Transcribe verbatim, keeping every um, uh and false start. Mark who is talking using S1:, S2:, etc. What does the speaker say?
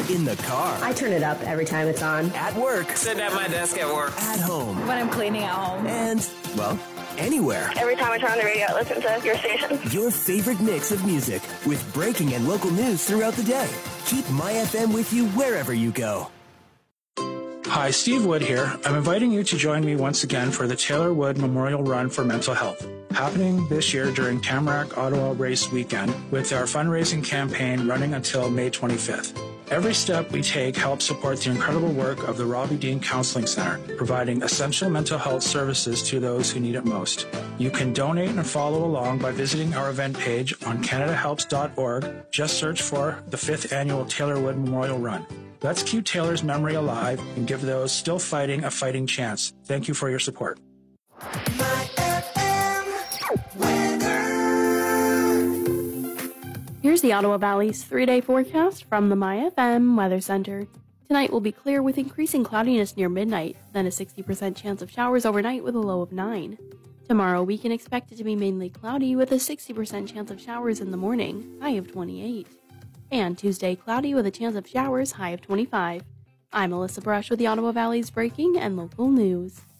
S1: In the car.
S2: I turn it up every time it's on.
S1: At work.
S3: Sit at my desk at work.
S1: At home.
S4: When I'm cleaning at home.
S1: And, well, anywhere.
S5: Every time I turn on the radio, I listen to your station.
S1: Your favorite mix of music with breaking and local news throughout the day. Keep My F M with you wherever you go.
S6: Hi, Steve Wood here. I'm inviting you to join me once again for the Taylor Wood Memorial Run for Mental Health, happening this year during Tamarack Ottawa Race Weekend with our fundraising campaign running until May twenty-fifth. Every step we take helps support the incredible work of the Robbie Dean Counseling Center, providing essential mental health services to those who need it most. You can donate and follow along by visiting our event page on canada helps dot org. Just search for the fifth Annual Taylor Wood Memorial Run. Let's keep Taylor's memory alive and give those still fighting a fighting chance. Thank you for your support.
S7: My F M weather.
S8: Here's the Ottawa Valley's three-day forecast from the My F M Weather Center. Tonight will be clear with increasing cloudiness near midnight, then a sixty percent chance of showers overnight with a low of nine. Tomorrow we can expect it to be mainly cloudy with a sixty percent chance of showers in the morning, high of twenty-eight. And Tuesday cloudy with a chance of showers, high of twenty-five. I'm Alyssa Brush with the Ottawa Valley's breaking and local news.